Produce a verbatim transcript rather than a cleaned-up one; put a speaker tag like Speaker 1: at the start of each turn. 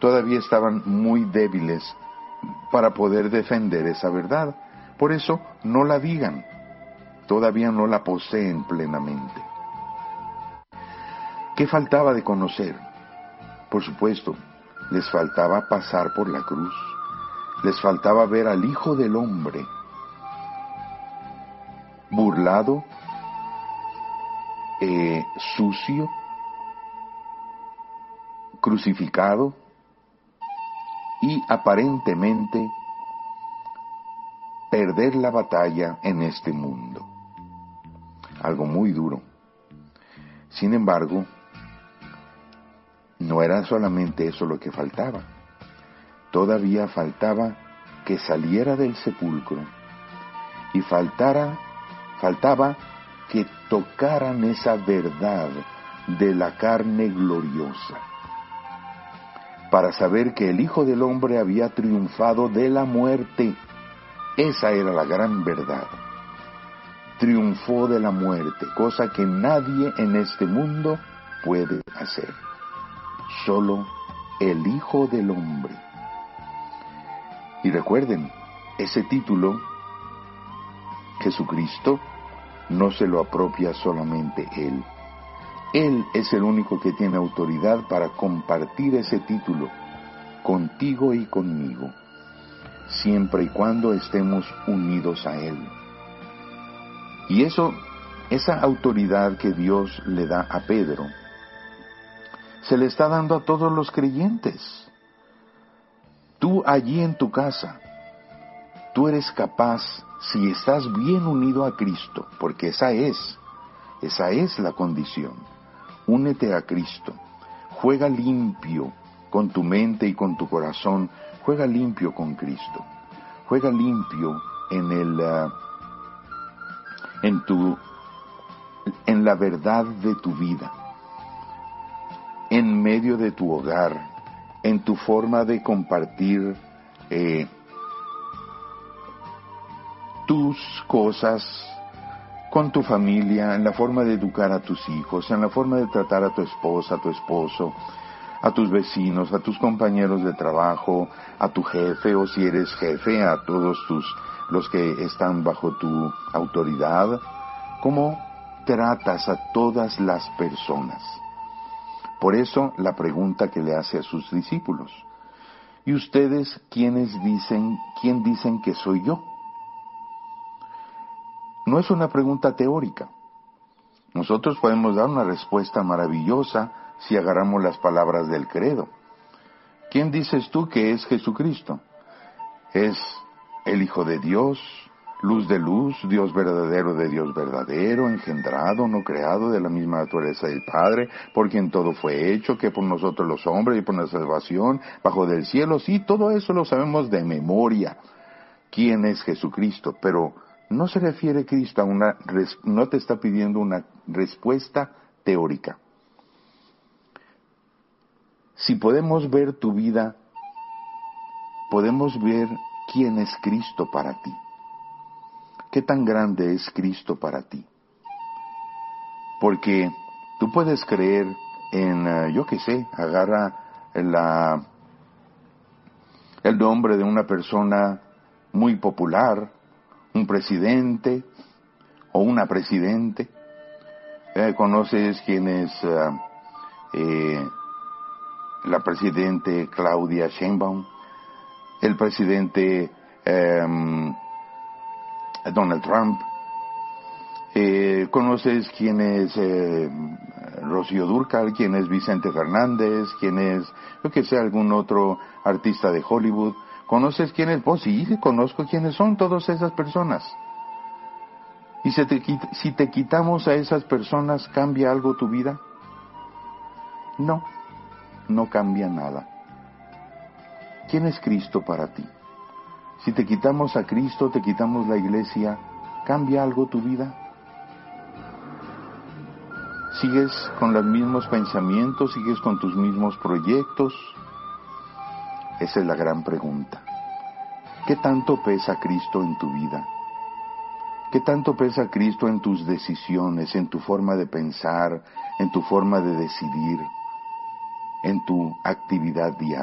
Speaker 1: todavía estaban muy débiles para poder defender esa verdad. Por eso no la digan, todavía no la poseen plenamente. ¿Qué faltaba de conocer? Por supuesto, les faltaba pasar por la cruz, les faltaba ver al Hijo del Hombre burlado, eh, sucio, crucificado y aparentemente perder la batalla en este mundo. Algo muy duro. Sin embargo, no era solamente eso lo que faltaba. Todavía faltaba que saliera del sepulcro y faltara, faltaba que tocaran esa verdad de la carne gloriosa, para saber que el Hijo del Hombre había triunfado de la muerte. Esa era la gran verdad. Triunfó de la muerte, cosa que nadie en este mundo puede hacer. Solo el Hijo del Hombre. Y recuerden, ese título, Jesucristo, no se lo apropia solamente Él. Él es el único que tiene autoridad para compartir ese título contigo y conmigo, siempre y cuando estemos unidos a Él. Y eso, esa autoridad que Dios le da a Pedro, se le está dando a todos los creyentes. Tú allí en tu casa, tú eres capaz, si estás bien unido a Cristo, porque esa es, esa es la condición. Únete a Cristo, juega limpio con tu mente y con tu corazón, juega limpio con Cristo, juega limpio en el, uh, en tu, en la verdad de tu vida, en medio de tu hogar, en tu forma de compartir eh, tus cosas con tu familia, en la forma de educar a tus hijos, en la forma de tratar a tu esposa, a tu esposo, a tus vecinos, a tus compañeros de trabajo, a tu jefe, o si eres jefe, a todos tus, los que están bajo tu autoridad. ¿Cómo tratas a todas las personas? Por eso la pregunta que le hace a sus discípulos: ¿y ustedes quiénes dicen, quién dicen que soy yo? No es una pregunta teórica. Nosotros podemos dar una respuesta maravillosa si agarramos las palabras del credo. ¿Quién dices tú que es Jesucristo? Es el Hijo de Dios, luz de luz, Dios verdadero de Dios verdadero, engendrado, no creado, de la misma naturaleza del Padre, por quien todo fue hecho, que por nosotros los hombres y por nuestra salvación, bajo del cielo. Sí, todo eso lo sabemos de memoria. ¿Quién es Jesucristo? Pero no se refiere Cristo a una, no te está pidiendo una respuesta teórica. Si podemos ver tu vida, podemos ver quién es Cristo para ti. ¿Qué tan grande es Cristo para ti? Porque tú puedes creer en, uh, yo qué sé, agarra la, el nombre de una persona muy popular, un presidente o una presidente. Eh, ¿Conoces quién es uh, eh, la presidente Claudia Sheinbaum? El presidente um, Donald Trump. Eh, ¿Conoces quién es eh, Rocío Dúrcal? ¿Quién es Vicente Fernández? ¿Quién es, yo que sé, algún otro artista de Hollywood? ¿Conoces quién es? Pues sí, conozco quiénes son todas esas personas. Y si te, si te quitamos a esas personas, ¿cambia algo tu vida? No, no cambia nada. ¿Quién es Cristo para ti? Si te quitamos a Cristo, te quitamos la iglesia, ¿cambia algo tu vida? ¿Sigues con los mismos pensamientos? ¿Sigues con tus mismos proyectos? Esa es la gran pregunta. ¿Qué tanto pesa Cristo en tu vida? ¿Qué tanto pesa Cristo en tus decisiones, en tu forma de pensar, en tu forma de decidir, en tu actividad diaria?